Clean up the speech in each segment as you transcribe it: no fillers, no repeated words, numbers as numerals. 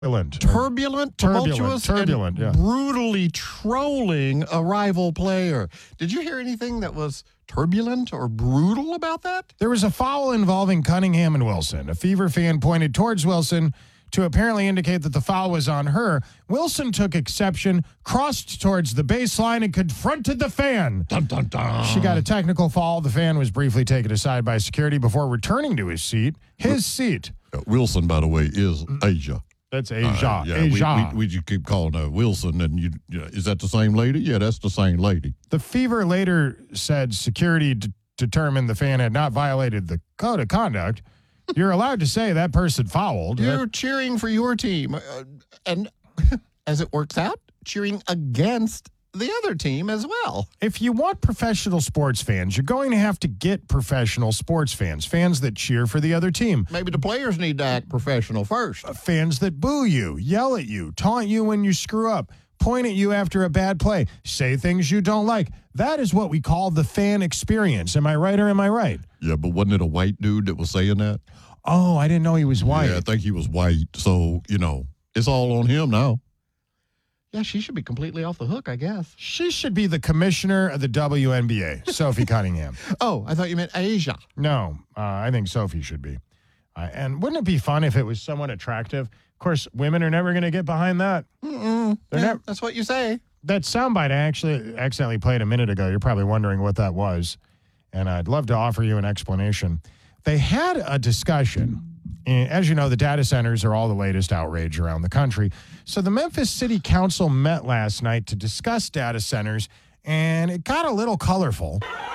turbulent, tumultuous, turbulent, and brutally trolling a rival player. Did you hear anything that was turbulent or brutal about that? There was a foul involving Cunningham and Wilson. A Fever fan pointed towards Wilson to apparently indicate that the foul was on her. Wilson took exception, crossed towards the baseline, and confronted the fan. Dun, dun, dun. She got a technical foul. The fan was briefly taken aside by security before returning to his seat. Wilson, by the way, is Asia. That's Asia. We just keep calling her Wilson, and is that the same lady? Yeah, that's the same lady. The Fever later said security determined the fan had not violated the code of conduct. You're allowed to say that person fouled. You're cheering for your team, and as it works out, cheering against the other team as well. If you want professional sports fans, you're going to have to get professional sports fans that cheer for the other team. Maybe the players need to act professional first. Fans that boo you, yell at you, taunt you when you screw up, point at you after a bad play, say things you don't like. That is what we call the fan experience. Am I right or am I right? Yeah, but wasn't it a white dude that was saying that? Oh, I didn't know he was white. Yeah, I think he was white. So, it's all on him now. Yeah, she should be completely off the hook, I guess. She should be the commissioner of the WNBA, Sophie Cunningham. Oh, I thought you meant Asia. No, I think Sophie should be. And wouldn't it be fun if it was someone attractive? Of course, women are never going to get behind that. That's what you say. That soundbite I actually accidentally played a minute ago. You're probably wondering what that was. And I'd love to offer you an explanation. They had a discussion. As you know, the data centers are all the latest outrage around the country. So the Memphis City Council met last night to discuss data centers, and it got a little colorful.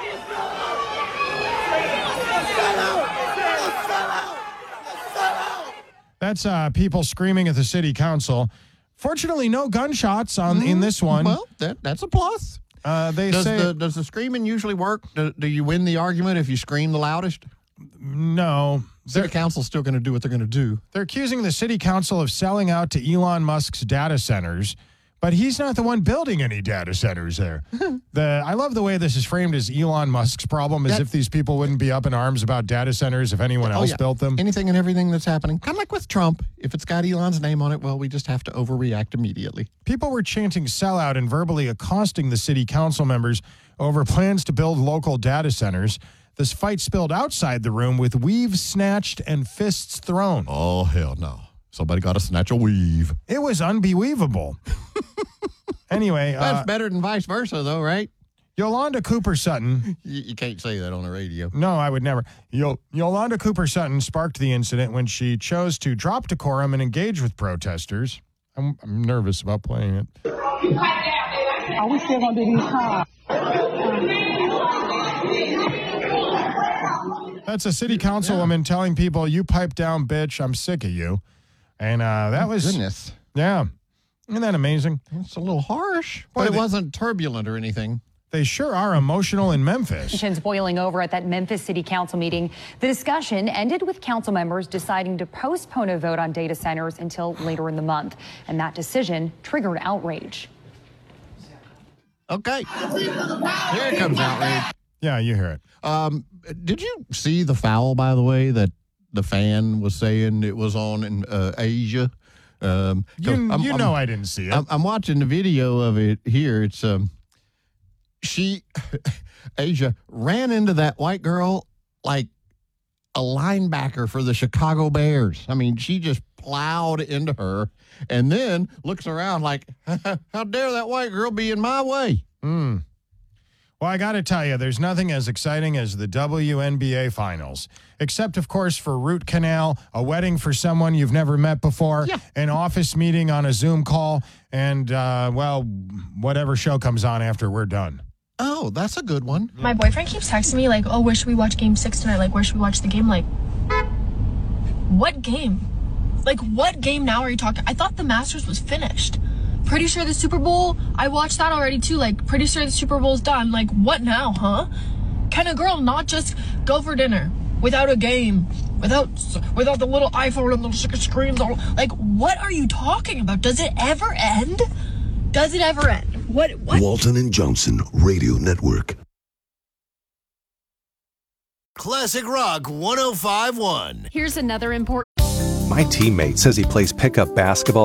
That's people screaming at the city council. Fortunately, no gunshots in this one. Well, that's a plus. Does the screaming usually work? Do you win the argument if you scream the loudest? No. City Council's still going to do what they're going to do. They're accusing the City Council of selling out to Elon Musk's data centers, but he's not the one building any data centers there. I love the way this is framed as Elon Musk's problem, as if these people wouldn't be up in arms about data centers if anyone else built them. Anything and everything that's happening. Kind of like with Trump. If it's got Elon's name on it, well, we just have to overreact immediately. People were chanting sellout and verbally accosting the City Council members over plans to build local data centers. This fight spilled outside the room with weaves snatched and fists thrown. Oh, hell no. Somebody got to snatch a weave. It was unbelievable. Anyway. That's better than vice versa, though, right? Yolanda Cooper Sutton. You can't say that on the radio. No, I would never. Yolanda Cooper Sutton sparked the incident when she chose to drop decorum and engage with protesters. I'm nervous about playing it. Are we still going to do these calls? That's a city councilwoman telling people, you pipe down, bitch, I'm sick of you. And that was... Goodness. Yeah. Isn't that amazing? It's a little harsh, but it wasn't turbulent or anything. They sure are emotional in Memphis. Tensions boiling over at that Memphis City Council meeting. The discussion ended with council members deciding to postpone a vote on data centers until later in the month. And that decision triggered outrage. Okay. Here comes outrage. Yeah, you hear it. Did you see the foul, by the way, that the fan was saying it was on in Asia? I didn't see it. I'm watching the video of it here. It's Asia ran into that white girl like a linebacker for the Chicago Bears. I mean, she just plowed into her and then looks around like, how dare that white girl be in my way? Well, I got to tell you, there's nothing as exciting as the WNBA Finals, except, of course, for root canal, a wedding for someone you've never met before, an office meeting on a Zoom call, and, whatever show comes on after we're done. Oh, that's a good one. My boyfriend keeps texting me like, oh, where should we watch Game 6 tonight? Like, where should we watch the game? Like, what game? Like, what game now are you talking? I thought the Masters was finished. Pretty sure the Super Bowl, I watched that already too. Like, pretty sure the Super Bowl's done. Like, what now, huh? Can a girl not just go for dinner without a game, without the little iPhone and the screens? Like, what are you talking about? Does it ever end? Does it ever end? What? Walton and Johnson Radio Network. Classic Rock 105.1. Here's another important... My teammate says he plays pickup basketball